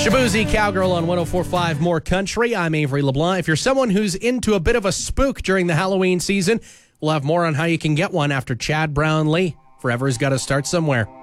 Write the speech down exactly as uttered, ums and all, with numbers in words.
Shabuzi Cowgirl on one oh four point five More Country. I'm Avery LeBlanc. If you're someone who's into a bit of a spook during the Halloween season, we'll have more on how you can get one after Chad Brownlee. Forever's got to start somewhere.